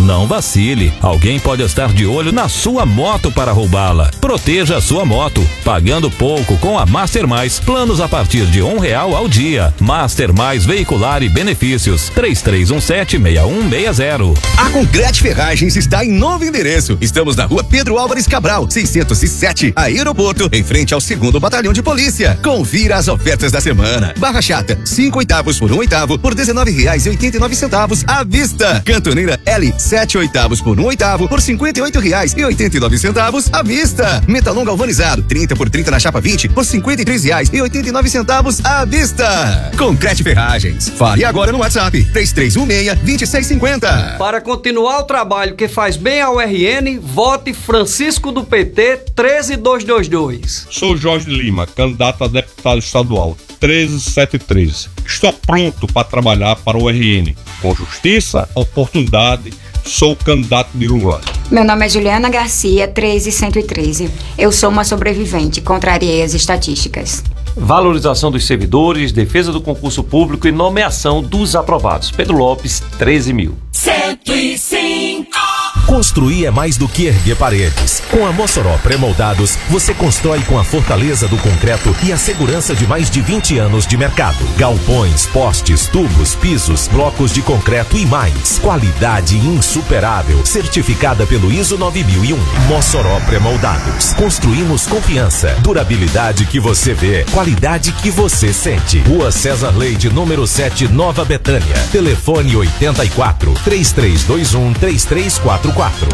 Não vacile, alguém pode estar de olho na sua moto para roubá-la. Proteja a sua moto, pagando pouco com a Master Mais, planos a partir de R$1 ao dia. Master Mais Veicular e Benefícios, 3317-6160. A Concrete Ferragens está em novo endereço. Estamos na rua Pedro Álvares Cabral, 607, Aeroporto, em frente ao 2º Batalhão de Polícia. Confira as ofertas da semana. Barra chata, 5 oitavos por 1 oitavo, por R$19,89 à vista. Cantoneira L, 7 oitavos por 1 oitavo, por R$58,89 à vista. Metalon galvanizado, 30 por 30 na chapa 20, por R$53,89 à vista. Concrete Ferragens. Fale agora no WhatsApp, 3316-2650. Para continuar o trabalho que faz bem ao RN, vote Francisco do PT 13222. Sou Jorge Lima, candidato a deputado estadual 13713. Estou pronto para trabalhar para o RN. Com justiça, oportunidade, sou candidato de Uruguai. Meu nome é Juliana Garcia, 13113. Eu sou uma sobrevivente, contrariei as estatísticas. Valorização dos servidores, defesa do concurso público e nomeação dos aprovados. Pedro Lopes, 13.000. 105. Construir é mais do que erguer paredes. Com a Mossoró Pré-Moldados, você constrói com a fortaleza do concreto e a segurança de mais de 20 anos de mercado. Galpões, postes, tubos, pisos, blocos de concreto e mais. Qualidade insuperável, certificada pelo ISO 9001. Mossoró Pré-Moldados. Construímos confiança, durabilidade que você vê, qualidade que você sente. Rua César Leite, número 7, Nova Betânia. Telefone 84 3321 3344.